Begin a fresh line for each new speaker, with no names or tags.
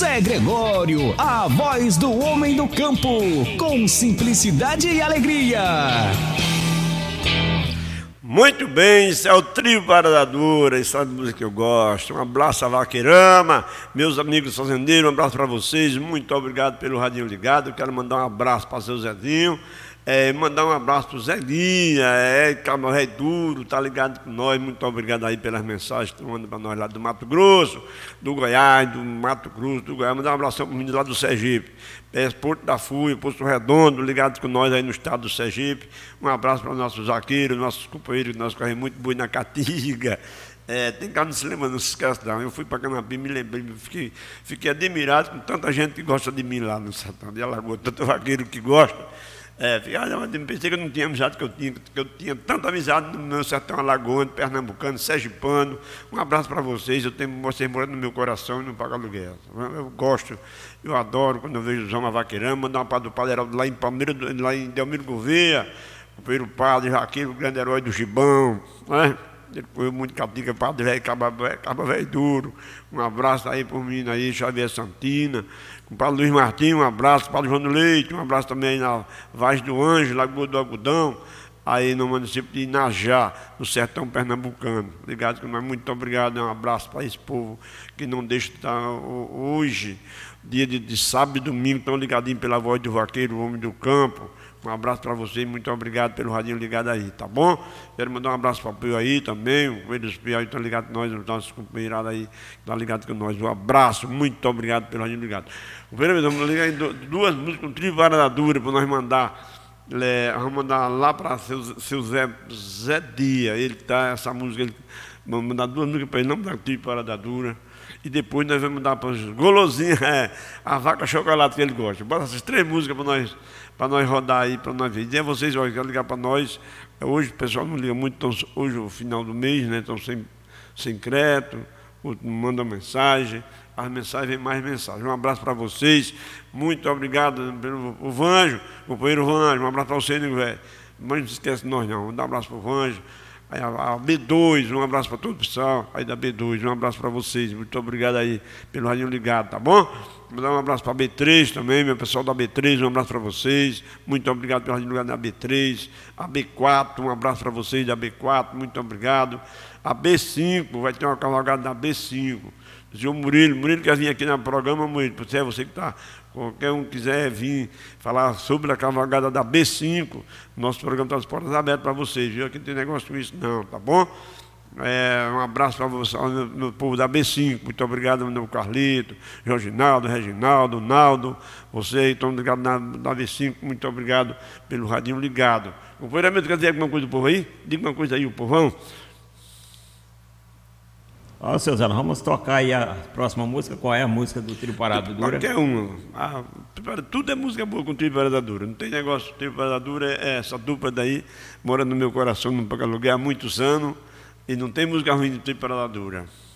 Zé Gregório, a voz do homem do campo, com simplicidade e alegria.
Muito bem, isso é o Trio Parada Dura, isso é a música que eu gosto. Um abraço a Vaqueirama, meus amigos fazendeiros, um abraço para vocês. Muito obrigado pelo radinho ligado. Eu quero mandar um abraço para o seu Zezinho. Mandar um abraço para o Zé Guinha, Cabo Rei Duro, tá ligado com nós. Muito obrigado aí pelas mensagens que mandam para nós lá do Mato Grosso, do Goiás, do Mato Grosso, do Goiás. Mandar um abração para o menino lá do Sergipe, Porto da Fúria, Posto Redondo, ligado com nós aí no estado do Sergipe. Um abraço para os nossos zagueiros, nossos companheiros, que nós corremos muito boi na Catiga. Tem cara não se lembra, não se esquece não. Eu fui para Canapim, me lembrei, fiquei admirado com tanta gente que gosta de mim lá no Sertão de Alagoas, tanto vaqueiro que gosta. Pensei que eu não tinha amizade que eu tinha tanta amizade no meu sertão alagoano, pernambucano, sergipano. Um abraço para vocês, eu tenho vocês morando no meu coração e não pago aluguel. Eu gosto, eu adoro quando eu vejo o Zoma Vaqueirama, mandar uma parte do Padre Heraldo lá em Palmeiras, lá em Delmiro Gouveia, o primeiro padre Jaquim, o grande herói do Gibão, né? Ele foi muito catica, padre velho, Caba Velho Duro. Um abraço aí por mim aí, Xavier Santina. O padre Luiz Martins, um abraço. O padre João do Leite, um abraço também na Vaz do Anjo, Lagoa do Algodão, aí no município de Inajá, no sertão pernambucano. Obrigado, muito obrigado. Um abraço para esse povo que não deixa de estar hoje, dia de sábado e domingo, tão ligadinho pela voz do vaqueiro, o homem do campo. Um abraço para vocês, muito obrigado pelo radinho ligado aí, tá bom? Quero mandar um abraço para o Pio aí também, o Coelho dos Pio aí estão ligados com nós, os nossos companheiros aí estão ligados com nós. Um abraço, muito obrigado pelo radinho ligado. Vamos ligar em duas músicas, um Trio Parada Dura, para nós mandar. Vamos mandar lá para seu Zé Dia, ele tá, essa música, vamos mandar duas músicas para ele, não para o Trio Parada Dura. E depois nós vamos dar para os golosinhos, a vaca chocolate que ele gosta. Bota essas três músicas para nós rodar aí, para nós ver. E vocês vão ligar para nós. Hoje o pessoal não liga muito, então, hoje é o final do mês, né? Estão sem crédito, mandam mensagem, as mensagens vêm mais mensagens. Um abraço para vocês, muito obrigado pelo Vanjo, companheiro Vanjo, um abraço para você, né, velho? Mas não se esquece de nós não, um abraço para o Vanjo. Aí a B2, um abraço para todo o pessoal aí da B2, um abraço para vocês, muito obrigado aí pelo radinho ligado, tá bom? Vou dar um abraço para a B3 também, meu pessoal da B3, um abraço para vocês, muito obrigado pelo radinho ligado da B3, a B4, um abraço para vocês da B4, muito obrigado. A B5, vai ter uma cavalgada da B5, o senhor Murilo quer vir aqui no programa, Murilo, você que está, qualquer um quiser vir falar sobre a cavalgada da B5, nosso programa está as portas abertas para vocês, viu? Aqui não tem negócio com isso não, tá bom? Um abraço para você, meu povo da B5, muito obrigado, meu Carlito, Reginaldo, Naldo, vocês estão ligados na B5, muito obrigado pelo radinho ligado. O companheiro quer dizer alguma coisa do povo aí? Diga uma coisa aí, o povão.
Ó, seu Zé, vamos tocar aí a próxima música. Qual é a música do Trio Parada Dura?
Qualquer uma. Tudo é música boa com o Trio Parada Dura. Não tem negócio. O Trio Parada Dura essa dupla daí, mora no meu coração, não paga aluguel há muitos anos. E não tem música ruim do Trio Parada Dura.